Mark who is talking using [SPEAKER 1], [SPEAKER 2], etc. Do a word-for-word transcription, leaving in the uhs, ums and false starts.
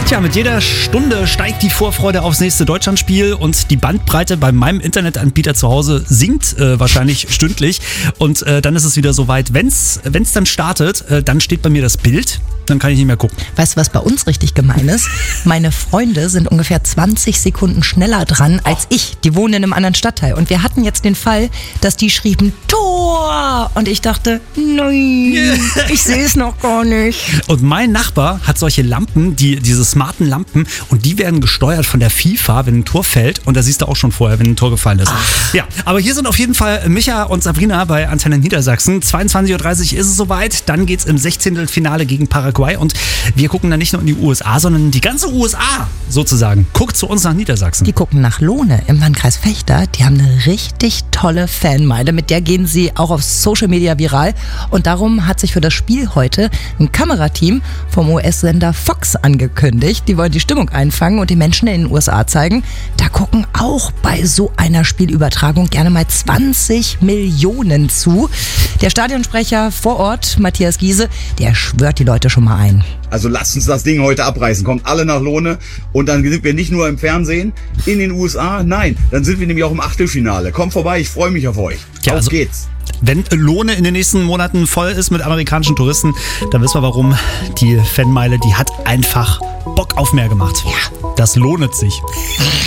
[SPEAKER 1] Tja, mit jeder Stunde steigt die Vorfreude aufs nächste Deutschlandspiel und die Bandbreite bei meinem Internetanbieter zu Hause sinkt äh, wahrscheinlich stündlich. Und äh, dann ist es wieder soweit, wenn's, wenn's dann startet, äh, dann steht bei mir das Bild, dann kann ich nicht mehr gucken.
[SPEAKER 2] Weißt du, was bei uns richtig gemein ist? Meine Freunde sind ungefähr zwanzig Sekunden schneller dran als ich. Die wohnen in einem anderen Stadtteil. Und wir hatten jetzt den Fall, dass die schrieben Tor. Und ich dachte, nein, ich sehe es noch gar nicht.
[SPEAKER 1] Und mein Nachbar hat solche Lampen, die, diese smarten Lampen, und die werden gesteuert von der FIFA, wenn ein Tor fällt. Und da siehst du auch schon vorher, wenn ein Tor gefallen ist. Ach. Ja, aber hier sind auf jeden Fall Micha und Sabrina bei Antenne Niedersachsen. zweiundzwanzig Uhr dreißig ist es soweit. Dann geht's im Sechzehntelfinale gegen Paraguay. Und wir gucken dann nicht nur in die U S A, sondern die ganze U S A sozusagen guckt zu uns nach Niedersachsen.
[SPEAKER 2] Die gucken nach Lohne im Landkreis Vechta. Die haben eine richtig tolle Fanmeile. Mit der gehen sie auch auf Social Media viral. Und darum hat sich für das Spiel heute ein Kamerateam vom U S-Sender Fox angekündigt. Die wollen die Stimmung einfangen und den Menschen in den U S A zeigen. Da gucken auch bei so einer Spielübertragung gerne mal zwanzig Millionen zu. Der Stadionsprecher vor Ort, Matthias Giese, der schwört die Leute schon mal ein.
[SPEAKER 3] Also lasst uns das Ding heute abreißen. Kommt alle nach Lohne und dann sind wir nicht nur im Fernsehen in den U S A, nein, dann sind wir nämlich auch im Achtelfinale. Kommt vorbei, ich freue mich auf euch.
[SPEAKER 1] Ja,
[SPEAKER 3] auf
[SPEAKER 1] also
[SPEAKER 3] geht's.
[SPEAKER 1] Wenn Lohne in den nächsten Monaten voll ist mit amerikanischen Touristen, dann wissen wir warum. Die Fanmeile, die hat einfach Bock auf mehr gemacht. Ja. Das lohnt sich.